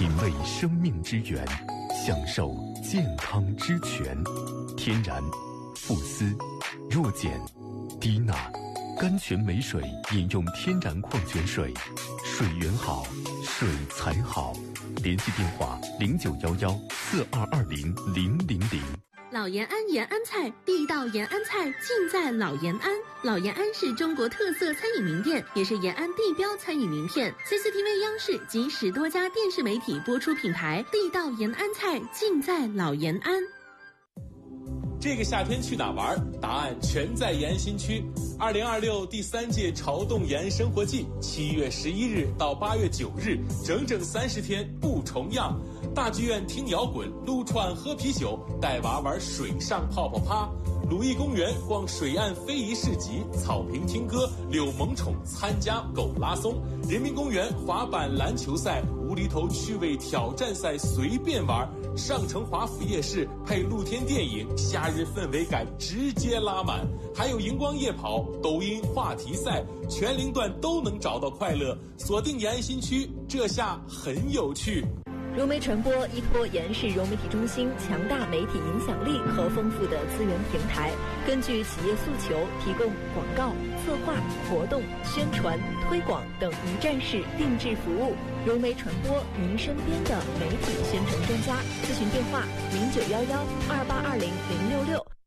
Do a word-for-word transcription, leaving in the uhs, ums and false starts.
品味生命之源，享受健康之泉。天然、富思、弱碱、低钠，甘泉美水饮用天然矿泉水，水源好，水才好。联系电话零九幺幺四二二零零零零。 老延安延安菜，地道延安菜尽在老延安。老延安是中国特色餐饮名店，也是延安地标餐饮名片。C C T V 央视及十多家电视媒体播出品牌，地道延安菜尽在老延安。 这个夏天去哪玩？答案全在延安新区。二零二六第三届潮动延安生活季，七月十一日到八月九日，整整三十天不重样。大剧院听摇滚，撸串喝啤酒，带娃玩水上泡泡趴。鲁艺公园逛水岸非遗市集，草坪听歌，遛萌宠参加狗拉松。人民公园滑板篮球赛，无厘头趣味挑战赛随便玩。上城华府夜市配露天电影，夏日氛围感直接拉满。还有荧光夜跑、抖音话题赛，全龄段都能找到快乐。锁定延安新区，这下很有趣。 融媒传播依托延安市融媒体中心强大媒体影响力和丰富的资源平台，根据企业诉求，提供广告、策划、活动、宣传、推广等一站式定制服务。融媒传播，您身边的媒体宣传专家。咨询电话：零九幺幺二八二零零六六。